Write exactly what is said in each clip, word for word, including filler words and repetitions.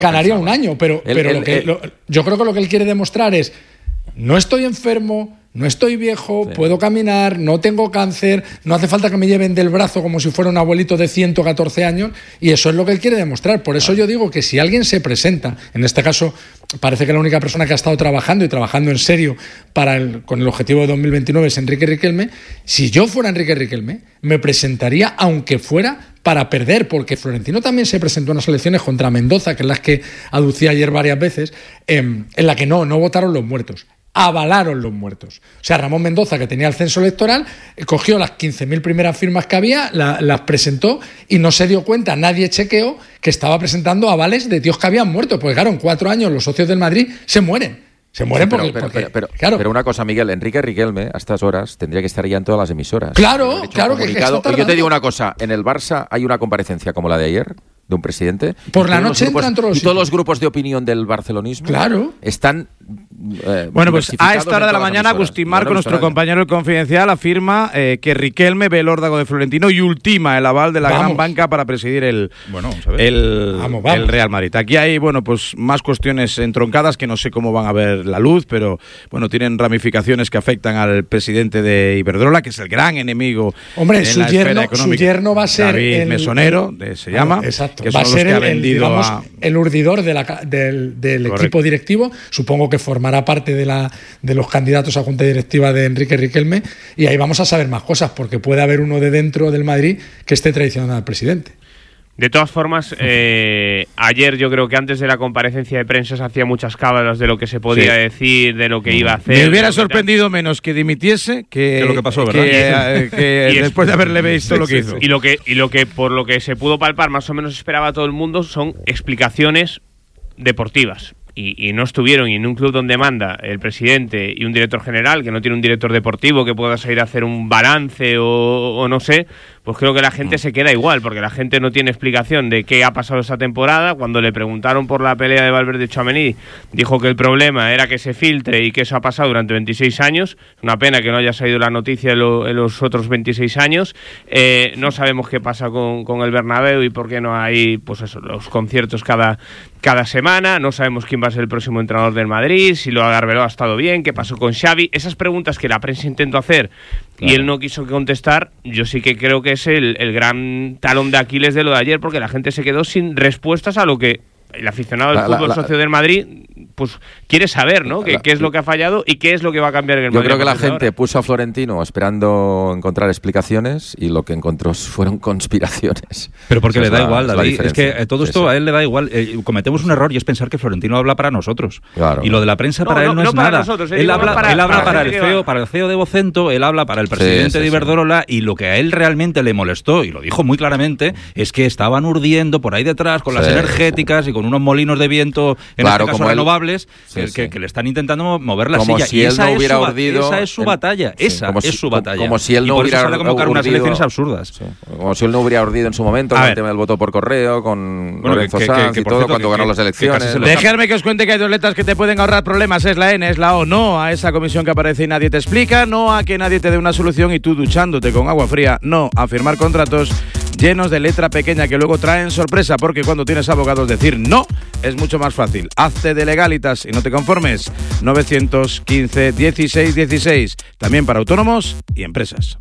ganaría un año, pero, el, pero el, lo que, el, lo, yo creo que lo que él quiere demostrar es: no estoy enfermo, no estoy viejo, sí. puedo caminar, no tengo cáncer, no hace falta que me lleven del brazo como si fuera un abuelito de ciento catorce años, y eso es lo que él quiere demostrar. Por eso yo digo que si alguien se presenta, en este caso parece que la única persona que ha estado trabajando y trabajando en serio para el, con el objetivo de dos mil veintinueve es Enrique Riquelme, si yo fuera Enrique Riquelme, me presentaría aunque fuera para perder, porque Florentino también se presentó en unas elecciones contra Mendoza, que es las que aducía ayer varias veces, eh, en la que no, no votaron los muertos. Avalaron los muertos. O sea, Ramón Mendoza, que tenía el censo electoral, cogió las quince mil primeras firmas que había, la, las presentó y no se dio cuenta, nadie chequeó que estaba presentando avales de tíos que habían muerto. Pues claro, en cuatro años los socios del Madrid se mueren. Se mueren sí, pero, porque, pero, porque pero, pero, claro. pero una cosa, Miguel, Enrique Riquelme a estas horas tendría que estar ya en todas las emisoras. Claro, claro que, que está tardando. Yo te digo una cosa, en el Barça hay una comparecencia como la de ayer de un presidente. Por la noche entran todos los y todos los grupos de opinión del barcelonismo claro. están eh, bueno, pues a esta hora de la mañana Agustín Marco, nuestro compañero del Confidencial, afirma eh, que Riquelme ve el órdago de Florentino y ultima el aval de la vamos. gran banca para presidir el, bueno, vamos a ver. el, vamos, vamos. el Real Madrid. Aquí hay, bueno, pues más cuestiones entroncadas que no sé cómo van a ver la luz, pero bueno, tienen ramificaciones que afectan al presidente de Iberdrola, que es el gran enemigo Hombre, en su la yerno, esfera económica. Su yerno va a ser David el, Mesonero, de, se llama. Bueno, exacto. Que va a ser que el, el, digamos, a... el urdidor de la, del, del equipo directivo. Supongo que formará parte de, la, de los candidatos a junta directiva de Enrique Riquelme, y ahí vamos a saber más cosas, porque puede haber uno de dentro del Madrid que esté traicionando al presidente. De todas formas, eh, ayer yo creo que antes de la comparecencia de prensa se hacía muchas cábalas de lo que se podía sí. decir, de lo que iba a hacer. Me hubiera sorprendido menos que dimitiese que, que lo que pasó, ¿verdad? Que, que y después de haberle visto sí, lo que hizo. Y lo que, y lo que por lo que se pudo palpar más o menos esperaba todo el mundo son explicaciones deportivas. Y, y no estuvieron, y en un club donde manda el presidente y un director general, que no tiene un director deportivo que pueda salir a hacer un balance o, o no sé, pues creo que la gente se queda igual, porque la gente no tiene explicación de qué ha pasado esa temporada. Cuando le preguntaron por la pelea de Valverde y Tchouaméni, dijo que el problema era que se filtre y que eso ha pasado durante veintiséis años. Es una pena que no haya salido la noticia en, lo, en los otros veintiséis años. Eh, no sabemos qué pasa con, con el Bernabéu y por qué no hay pues eso, los conciertos cada, cada semana. No sabemos quién va a ser el próximo entrenador del Madrid, si lo Arbeloa ha estado bien, qué pasó con Xavi. Esas preguntas que la prensa intentó hacer claro. y él no quiso contestar, yo sí que creo que es el, el gran talón de Aquiles de lo de ayer, porque la gente se quedó sin respuestas a lo que el aficionado del la, fútbol la, la, socio del Madrid pues quiere saber, ¿no? ¿Qué, ¿Qué es lo que ha fallado y qué es lo que va a cambiar en el Yo Madrid? Yo creo que la gente ahora? puso a Florentino esperando encontrar explicaciones y lo que encontró fueron conspiraciones. Pero porque Esa le da es la, igual, es David. Es que eh, todo esto sí, sí. a él le da igual. Eh, cometemos un error y es pensar que Florentino habla para nosotros. Claro. Y lo de la prensa no, para no, él no, no es para nada. Nosotros, eh, él habla para, él habla para, para el C E O, para el C E O de Vocento, él habla para el presidente sí, sí, de Iberdrola sí. y lo que a él realmente le molestó, y lo dijo muy claramente, es que estaban urdiendo por ahí detrás con las sí, energéticas sí. y con unos molinos de viento, en claro, este caso renovables, él, que, sí, que, sí. que le están intentando mover la como silla. Si y él esa, no es hubiera su, urdido, esa es su el, batalla. sí, esa si, es su batalla. Como si él no y por hubiera eso sale a convocar urdido, unas elecciones absurdas. Sí, como si él no hubiera urdido en su momento a con ver. el tema del voto por correo, con bueno, Lorenzo que, Sanz que, que, y todo, cierto, cuando que, ganó que, las elecciones. Dejadme que os cuente que hay dos letras que te pueden ahorrar problemas. Es la N, es la O. No a esa comisión que aparece y nadie te explica. No a que nadie te dé una solución y tú duchándote con agua fría. No a firmar contratos llenos de letra pequeña que luego traen sorpresa, porque cuando tienes abogados decir no es mucho más fácil. Hazte de Legalitas y no te conformes. nueve uno cinco, dieciséis dieciséis. También para autónomos y empresas.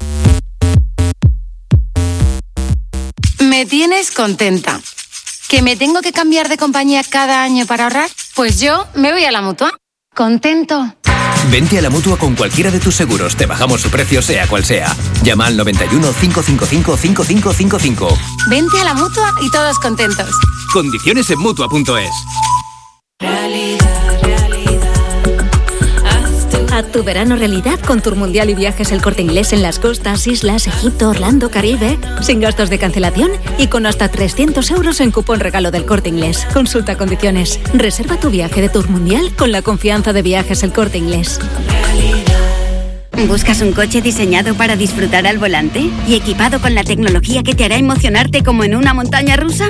Me tienes contenta. ¿Que me tengo que cambiar de compañía cada año para ahorrar? Pues yo me voy a la Mutua. ¿Contento? Vente a la Mutua con cualquiera de tus seguros. Te bajamos su precio sea cual sea. Llama al noventa y uno, cinco cinco cinco, cinco cinco cinco cinco. Vente a la Mutua y todos contentos. Condiciones en Mutua punto es. Realidad, realidad. Haz tu verano realidad con Tour Mundial y Viajes El Corte Inglés en las costas, islas, Egipto, Orlando, Caribe. Sin gastos de cancelación y con hasta trescientos euros en cupón regalo del Corte Inglés. Consulta condiciones. Reserva tu viaje de Tour Mundial con la confianza de Viajes El Corte Inglés. ¿Buscas un coche diseñado para disfrutar al volante y equipado con la tecnología que te hará emocionarte como en una montaña rusa?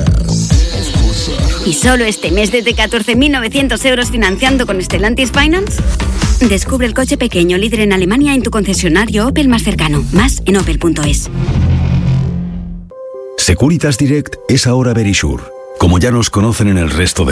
¿Y solo este mes desde catorce mil novecientos euros financiando con Stellantis Finance? Descubre el coche pequeño líder en Alemania en tu concesionario Opel más cercano. Más en opel punto es. Securitas Direct es ahora Verisure, Como ya nos conocen en el resto de